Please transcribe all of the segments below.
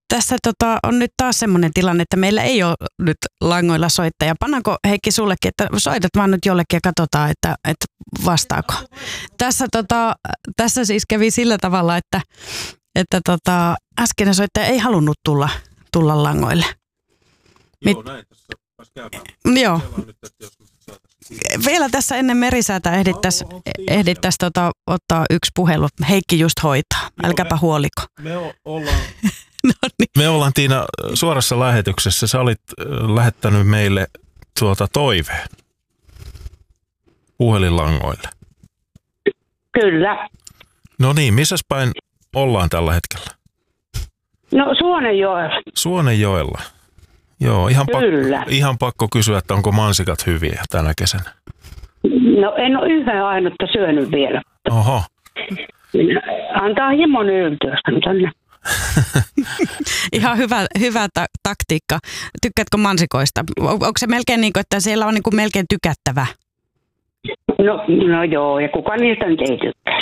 tässä on nyt taas semmoinen tilanne, että meillä ei ole nyt langoilla soittaja. Pannaanko Heikki sullekin, että soitat vaan nyt jollekin ja katsotaan, että vastaako. Tässä siis kävi sillä tavalla, että äskeinen soittaja ei halunnut tulla langoille. Joo, näin tässä olisi käymään. Joo. Vielä tässä ennen merisäätä ehdittäisi ottaa yksi puhelu. Heikki just hoitaa. Älkääpä huoliko. Me ollaan Tiina suorassa lähetyksessä. Sä olit lähettänyt meille toiveen puhelinlangoille. Kyllä. No niin, missäs päin ollaan tällä hetkellä? No Suonenjoella. Suonenjoella. Joo, ihan pakko kysyä, että onko mansikat hyviä tänä kesänä? No en ole yhden ainutta syönyt vielä. Oho. Antaa himon yltyä tänne. Ihan hyvä taktiikka. Tykkäätkö mansikoista? Onko se melkein niin kuin, että siellä on niin kuin melkein tykättävä? No joo, ja kuka niistä nyt ei tykkää.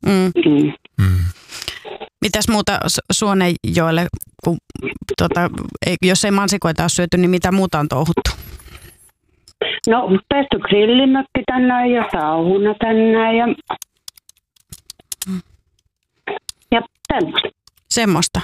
Mitäs muuta Suonenjoelle, kun, jos ei mansikoita ole syöty, niin mitä muuta on touhuttu? No pesty grillimökki tänään ja sauna tänään ja tämmöistä. Semmoista.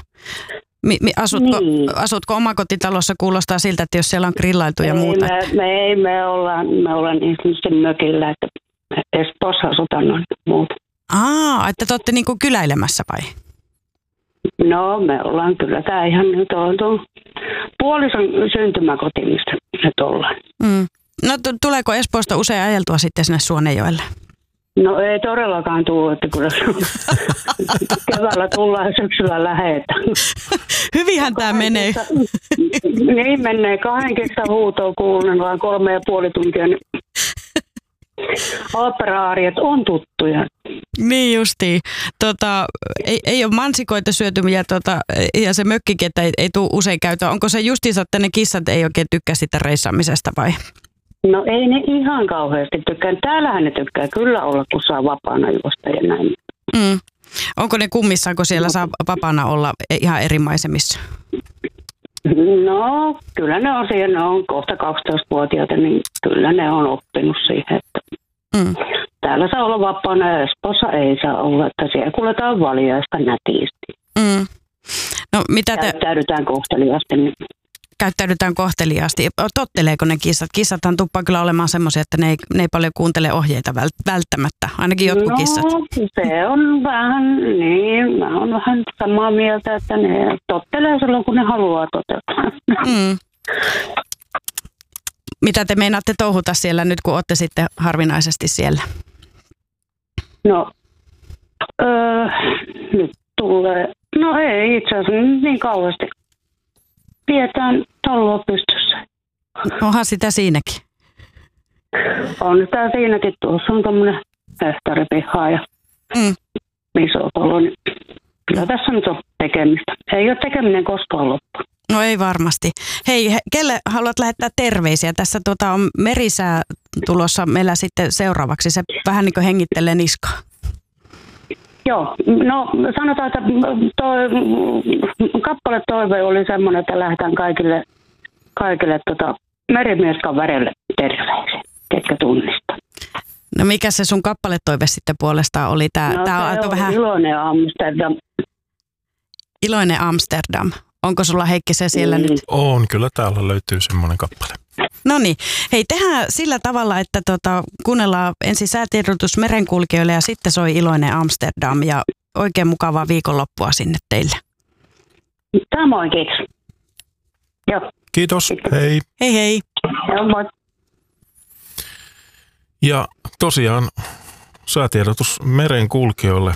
Asutko omakotitalossa? Kuulostaa siltä, että jos siellä on grillailtu ja muuta. Me ollaan niin mökillä, että Espoossa asutaan noin muuta. Että te olette niin kuin kyläilemässä vai? No me ollaan kyllä. Tämä ihan nyt on tuon puolison syntymäkoti, mistä nyt ollaan. No tuleeko Espoosta usein ajeltua sitten sinne Suonenjoelle? No ei todellakaan tule, että kyllä keväällä tullaan ja syksyllä lähetään. Hyvinhän tämä menee. Niin menee. 2 kesän huutoa kuunnellaan 3,5 tuntia. Niin opera-aariat on tuttuja. Niin justiin. Ei ole mansikoita syöty ja se mökkikin, että ei tule usein käytöä. Onko se justiinsa, että ne kissat ei oikein tykkää sitä reissaamisesta vai? No ei ne ihan kauheasti tykkää. Täällähän ne tykkää kyllä olla, kun saa vapaana juosta ja näin. Onko ne kummissaan, kun siellä saa vapaana olla ihan eri maisemissa? No kyllä ne on siellä, ne on kohta 12-vuotiaita, niin kyllä ne on oppinut siihen, että täällä saa olla vapaana ja Espoossa ei saa olla, että siellä kuljetaan valjaista nätisti. No, mitä Käyttäydytään kohteliaasti. Niin. Käyttäydytään kohteliaasti. Totteleeko ne kissat? Kissathan tuppaa kyllä olemaan semmoisia, että ne ei paljon kuuntele ohjeita välttämättä. Ainakin jotkut kissat. Se on vähän, niin, mä oon vähän samaa mieltä, että ne tottelee silloin, kun ne haluaa toteuttaa. Mitä te meinaatte touhuta siellä nyt, kun olette sitten harvinaisesti siellä? No, nyt tulee, no ei itse asiassa niin kauheasti. Pidetään talloa pystyssä. Onhan sitä siinäkin. On sitä siinäkin. Tuossa on tommonen hehtaaripiha ja iso talo. Niin kyllä tässä nyt on tekemistä. Ei ole tekeminen koskaan loppu. No ei varmasti. Hei, kelle haluat lähettää terveisiä? Tässä on merisää tulossa meillä sitten seuraavaksi. Se vähän niin kuin hengittelee niskaa. Joo, no sanotaan, että kappale toive oli semmoinen, että lähdetään kaikille merimieskavereille terveisiä, ketkä tunnistaa. No mikä se sun kappaletoive sitten puolestaan oli? Tää on vähän Iloinen Amsterdam. Iloinen Amsterdam. Onko sulla Heikki se siellä nyt? On, kyllä täällä löytyy semmoinen kappale. No niin. Hei, tehdään sillä tavalla, että kuunnellaan ensin säätiedotus merenkulkijoille ja sitten soi Iloinen Amsterdam ja oikein mukavaa viikonloppua sinne teille. Samoin, kiitos. Joo. Kiitos, hei. Hei hei. Joo, moi. Ja tosiaan säätiedotus merenkulkijoille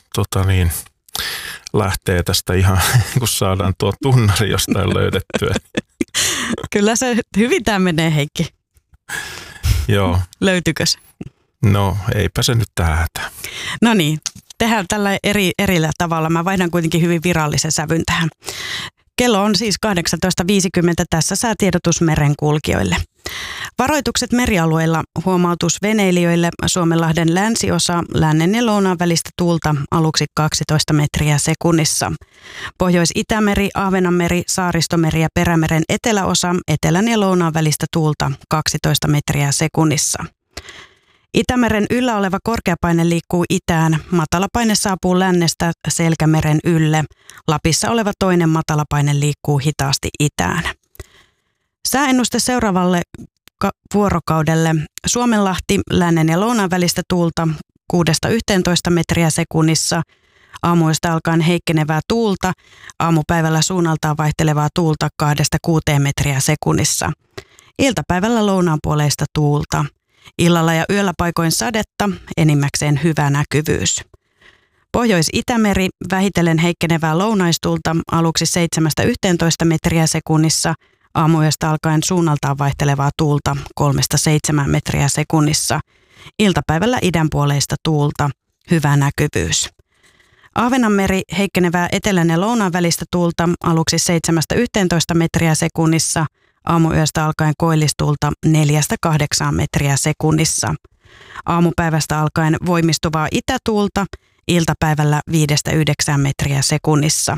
lähtee tästä ihan, kun saadaan tuo tunnari jostain löydettyä. Kyllä se hyvin tämä menee, Heikki. Joo. Löytyykö se? No, eipä se nyt tähän hätää. No niin, tehdään tällä erillä tavalla. Mä vaihdan kuitenkin hyvin virallisen sävyn tähän. Kello on siis 18.50 tässä säätiedotus merenkulkijoille. Varoitukset merialueilla, huomautus veneilijöille, Suomenlahden länsiosa, lännen ja lounaan välistä tuulta aluksi 12 metriä sekunnissa. Pohjois-Itämeri, Ahvenanmeri, Saaristomeri ja Perämeren eteläosa, etelän ja lounaan välistä tuulta 12 metriä sekunnissa. Itämeren yllä oleva korkeapaine liikkuu itään, matalapaine saapuu lännestä Selkämeren ylle. Lapissa oleva toinen matalapaine liikkuu hitaasti itään. Sääennuste seuraavalle vuorokaudelle. Suomenlahti, lännen ja lounaan välistä tuulta 6-11 metriä sekunnissa. Aamuista alkaen heikkenevää tuulta, aamupäivällä suunnaltaan vaihtelevaa tuulta 2-6 metriä sekunnissa. Iltapäivällä lounaanpuoleista tuulta. Illalla ja yöllä paikoin sadetta, enimmäkseen hyvä näkyvyys. Pohjois-Itämeri, vähitellen heikkenevää lounaistuulta aluksi 7-11 metriä sekunnissa, aamuyöstä alkaen suunnaltaan vaihtelevaa tuulta 3-7 metriä sekunnissa. Iltapäivällä idänpuoleista tuulta, hyvä näkyvyys. Ahvenanmeri, heikkenevää etelän ja lounaan välistä tuulta aluksi 7-11 metriä sekunnissa, aamuyöstä alkaen koillistuulta 4-8 metriä sekunnissa. Aamupäivästä alkaen voimistuvaa itätuulta, iltapäivällä 5-9 metriä sekunnissa.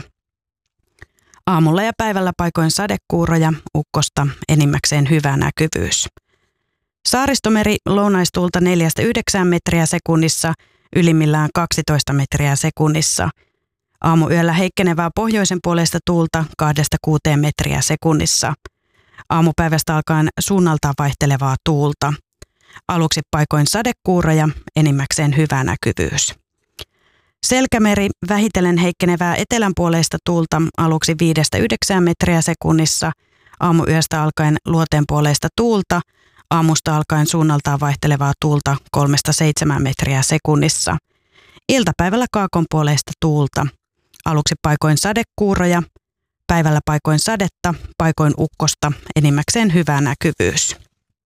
Aamulla ja päivällä paikoin sadekuuroja, ukkosta, enimmäkseen hyvä näkyvyys. Saaristomeri, lounaistuulta 4-9 metriä sekunnissa, ylimmillään 12 metriä sekunnissa. Aamuyöllä heikkenevää pohjoisen puolesta tuulta 2-6 metriä sekunnissa. Aamupäivästä alkaen suunnaltaan vaihtelevaa tuulta. Aluksi paikoin sadekuuroja, enimmäkseen hyvä näkyvyys. Selkämeri, vähitellen heikkenevää etelänpuoleista tuulta aluksi 5-9 metriä sekunnissa. Aamuyöstä alkaen luoteenpuoleista tuulta. Aamusta alkaen suunnaltaan vaihtelevaa tuulta 3-7 metriä sekunnissa. Iltapäivällä kaakonpuoleista tuulta. Aluksi paikoin sadekuuroja. Päivällä paikoin sadetta, paikoin ukkosta, enimmäkseen hyvä näkyvyys.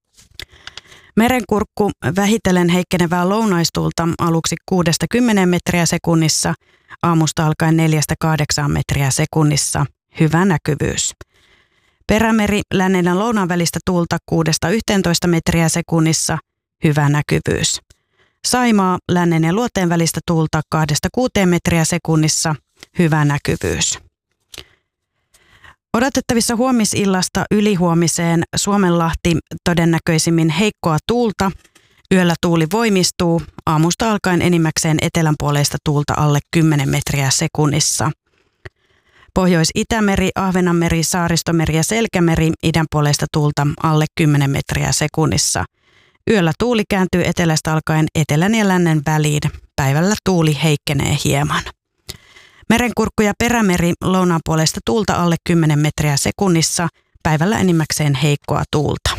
Merenkurkku, vähitellen heikkenevää lounaistuulta aluksi 6-10 metriä sekunnissa, aamusta alkaen 4-8 metriä sekunnissa, hyvä näkyvyys. Perämeri, lännen ja lounaan välistä tuulta 6-11 metriä sekunnissa, hyvä näkyvyys. Saimaa, lännen ja luoteen välistä tuulta 2-6 metriä sekunnissa, hyvä näkyvyys. Odotettavissa huomisillasta ylihuomiseen Suomenlahti todennäköisimmin heikkoa tuulta. Yöllä tuuli voimistuu, aamusta alkaen enimmäkseen etelänpuoleista tuulta alle 10 metriä sekunnissa. Pohjois-Itämeri, Ahvenanmeri, Saaristomeri ja Selkämeri idänpuoleista tuulta alle 10 metriä sekunnissa. Yöllä tuuli kääntyy etelästä alkaen etelän ja lännen väliin. Päivällä tuuli heikkenee hieman. Merenkurkku ja Perämeri, lounaan puolesta tuulta alle 10 metriä sekunnissa, päivällä enimmäkseen heikkoa tuulta.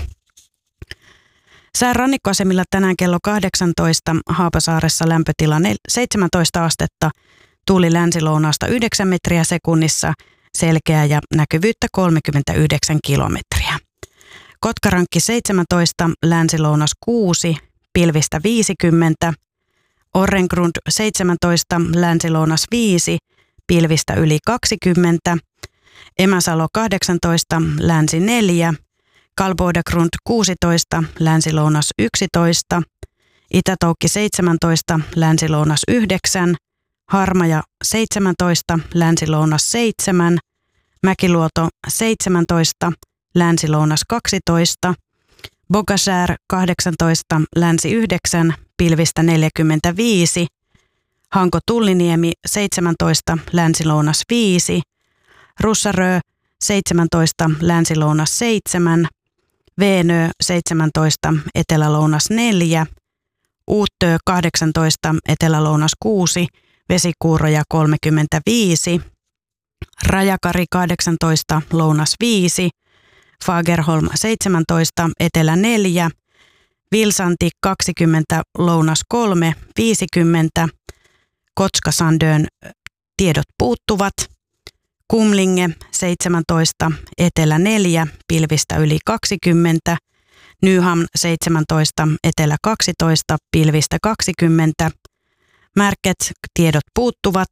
Sään rannikkoasemilla tänään kello 18, Haapasaaressa lämpötila 17 astetta, tuuli länsilounaasta 9 metriä sekunnissa, selkeä ja näkyvyyttä 39 kilometriä. Kotkarankki 17, länsilounas 6, pilvistä 50, Orrengrund 17, länsilounas 5, pilvistä yli 20, Emäsalo 18, länsi 4, Kalbodagrund 16, länsilounas 11, Itätoukki 17, länsilounas 9, Harmaja 17, länsilounas 7, Mäkiluoto 17, länsilounas 12, Bogasär 18, länsi 9, pilvistä 45, Hanko-Tulliniemi 17, länsilounas 5, Russarö 17, länsilounas 7, Veenö 17, etelälounas 4, Uuttö 18, etelälounas 6, vesikuuroja 35, Rajakari 18, lounas 5, Fagerholm 17, etelä 4, Vilsanti 20, lounas 3, 50, Kotskasandön tiedot puuttuvat, Kumlinge 17, etelä 4, pilvistä yli 20, Nyham 17, etelä 12, pilvistä 20, Märket tiedot puuttuvat,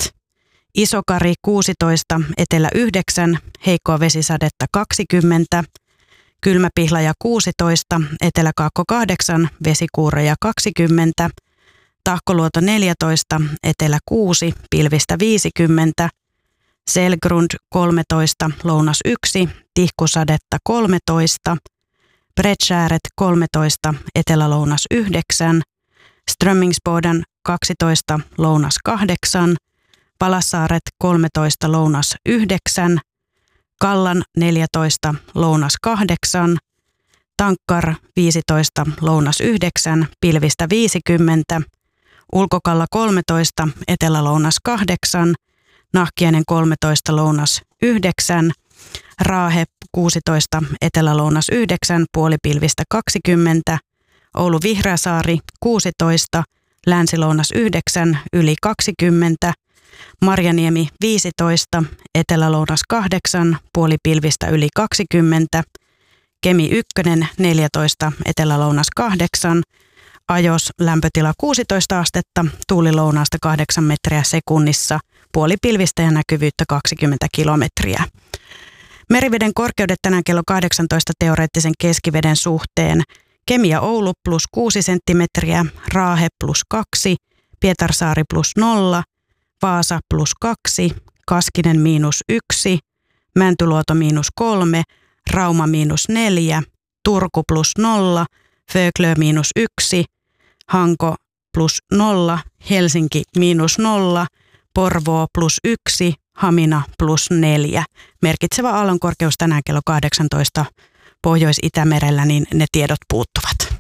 Isokari 16, etelä 9, heikkoa vesisadetta 20, Kylmäpihlaja 16, Etelä-Kaakko 8, Vesikuuroja 20, Tahkoluoto 14, Etelä 6, pilvistä 50, Selgrund 13, Lounas 1, Tihkusadetta 13, Bredskääret 13, Etelä-Lounas 9, Strömmingsboden 12, Lounas 8, Palassaaret 13, Lounas 9, Kallan 14, Lounas 8, Tankkar 15, Lounas 9, pilvistä 50, Ulkokalla 13, Etelä-Lounas 8, Nahkiainen 13, Lounas 9, Raahe 16, Etelä-Lounas 9, puolipilvistä 20, Oulu Vihreäsaari 16, Länsi-Lounas 9, yli 20, Marjaniemi 15, Etelä-Lounas 8, puolipilvistä yli 20, Kemi 1 14, Etelä-Lounas 8, Ajos lämpötila 16 astetta, tuuli lounaasta 8 metriä sekunnissa, puolipilvistä ja näkyvyyttä 20 kilometriä. Meriveden korkeudet tänään kello 18 teoreettisen keskiveden suhteen. Kemi ja Oulu plus 6 senttimetriä, Raahe plus 2, Pietarsaari plus 0, Vaasa plus 2, Kaskinen miinus 1, Mäntyluoto miinus 3, Rauma miinus 4, Turku plus 0, Föglö miinus 1, Hanko plus 0, Helsinki miinus 0, Porvoo plus 1, Hamina plus 4. Merkitsevä aallonkorkeus tänään kello 18 Pohjois-Itämerellä, niin ne tiedot puuttuvat.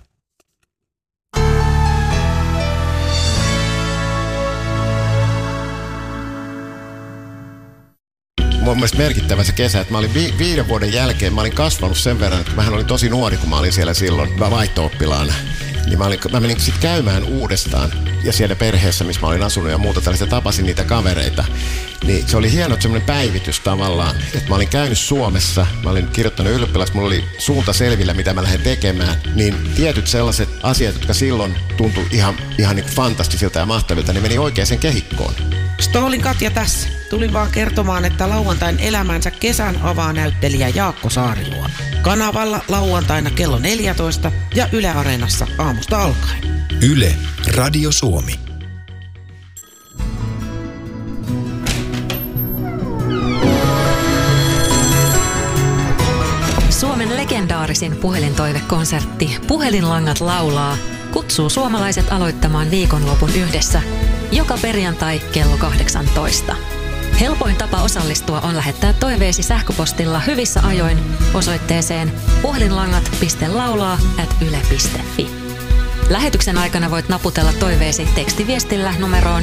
Mun mielestä merkittävä se kesä, että mä olin 5 vuoden jälkeen, mä olin kasvanut sen verran, että mähän olin tosi nuori, kun mä olin siellä silloin vaihto-oppilaana. Niin mä menin sitten käymään uudestaan ja siellä perheessä, missä mä olin asunut ja muuta tällaista, tapasin niitä kavereita. Niin se oli hieno semmoinen päivitys tavallaan, että mä olin käynyt Suomessa, mä olin kirjoittanut ylioppilaksi, mulla oli suunta selvillä, mitä mä lähden tekemään. Niin tietyt sellaiset asiat, jotka silloin tuntui ihan niin kuin fantastisilta ja mahtavilta, niin meni oikeaan kehikkoon. Stoolin Katja tässä. Tulin vaan kertomaan, että lauantain elämänsä kesän avaa näyttelijä Jaakko Saariluoto. Kanavalla lauantaina kello 14 ja Yle Areenassa aamusta alkaen. Yle, Radio Suomi. Suomen legendaarisin puhelintoivekonsertti Puhelinlangat laulaa kutsuu suomalaiset aloittamaan viikonlopun yhdessä joka perjantai kello 18. Helpoin tapa osallistua on lähettää toiveesi sähköpostilla hyvissä ajoin osoitteeseen puhelinlangat.laulaa@yle.fi. Lähetyksen aikana voit naputella toiveesi tekstiviestillä numeroon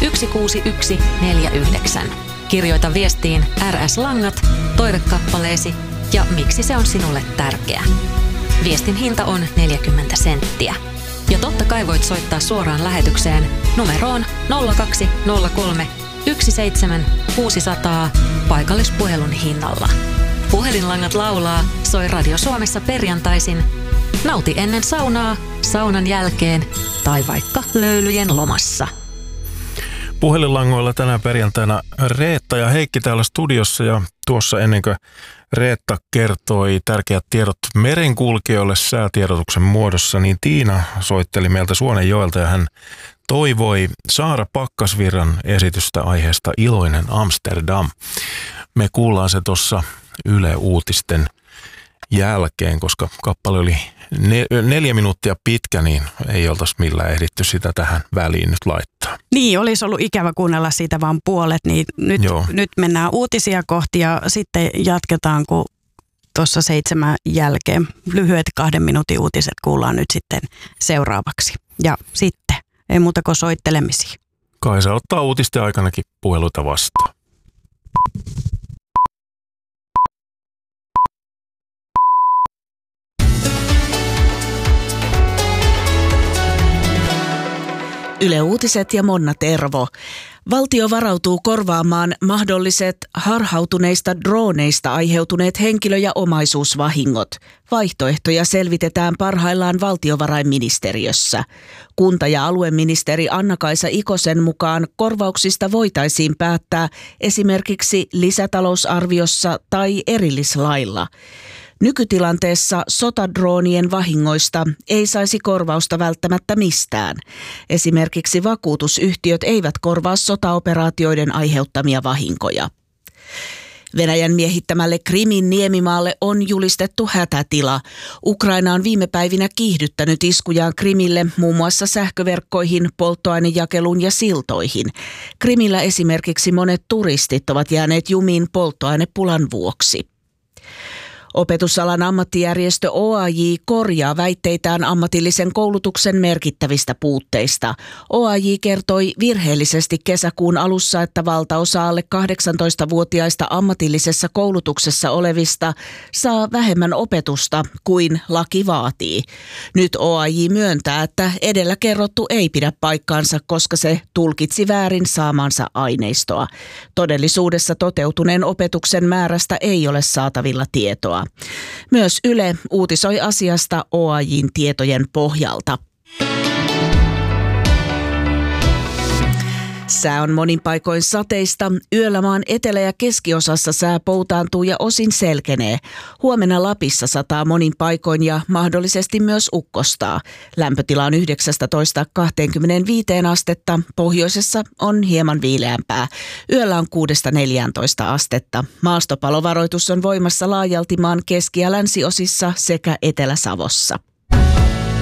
16149. Kirjoita viestiin RS Langat, toivekappaleesi ja miksi se on sinulle tärkeä. Viestin hinta on 40 senttiä. Ja totta kai voit soittaa suoraan lähetykseen numeroon 0203 17600 paikallispuhelun hinnalla. Puhelinlangat laulaa soi Radio Suomessa perjantaisin. Nauti ennen saunaa, saunan jälkeen tai vaikka löylyjen lomassa. Puhelinlangoilla tänään perjantaina Reetta ja Heikki täällä studiossa ja tuossa ennen kuin Reetta kertoi tärkeät tiedot merenkulkijoille säätiedotuksen muodossa, niin Tiina soitteli meiltä Suonenjoelta ja hän toivoi Saara Pakkasvirran esitystä aiheesta Iloinen Amsterdam. Me kuullaan se tuossa Yle Uutisten jälkeen, koska kappale oli 4 minuuttia pitkä, niin ei oltaisi millään ehditty sitä tähän väliin nyt laittaa. Niin, olisi ollut ikävä kuunnella siitä vaan puolet, niin nyt mennään uutisia kohti ja sitten jatketaan, kun tuossa 7 jälkeen lyhyet 2 minuutin uutiset kuullaan nyt sitten seuraavaksi. Ja sitten ei muuta kuin soittelemisia. Kaisa ottaa uutisten aikanakin puheluita vastaan. Yle Uutiset ja Monna Tervo. Valtio varautuu korvaamaan mahdolliset harhautuneista droneista aiheutuneet henkilö- ja omaisuusvahingot. Vaihtoehtoja selvitetään parhaillaan valtiovarainministeriössä. Kunta- ja alueministeri Anna-Kaisa Ikosen mukaan korvauksista voitaisiin päättää esimerkiksi lisätalousarviossa tai erillislailla. Nykytilanteessa sotadroonien vahingoista ei saisi korvausta välttämättä mistään. Esimerkiksi vakuutusyhtiöt eivät korvaa sotaoperaatioiden aiheuttamia vahinkoja. Venäjän miehittämälle Krimin niemimaalle on julistettu hätätila. Ukraina on viime päivinä kiihdyttänyt iskujaan Krimille muun muassa sähköverkkoihin, polttoainejakeluun ja siltoihin. Krimillä esimerkiksi monet turistit ovat jääneet jumiin polttoainepulan vuoksi. Opetusalan ammattijärjestö OAJ korjaa väitteitään ammatillisen koulutuksen merkittävistä puutteista. OAJ kertoi virheellisesti kesäkuun alussa, että valtaosa alle 18-vuotiaista ammatillisessa koulutuksessa olevista saa vähemmän opetusta kuin laki vaatii. Nyt OAJ myöntää, että edellä kerrottu ei pidä paikkaansa, koska se tulkitsi väärin saamansa aineistoa. Todellisuudessa toteutuneen opetuksen määrästä ei ole saatavilla tietoa. Myös Yle uutisoi asiasta OAJ:n tietojen pohjalta. Sää on monin paikoin sateista. Yöllä maan etelä- ja keskiosassa sää poutaantuu ja osin selkenee. Huomenna Lapissa sataa monin paikoin ja mahdollisesti myös ukkostaa. Lämpötila on 19–25 astetta. Pohjoisessa on hieman viileämpää. Yöllä on 6–14 astetta. Maastopalovaroitus on voimassa laajalti maan keski- ja länsiosissa sekä Etelä-Savossa.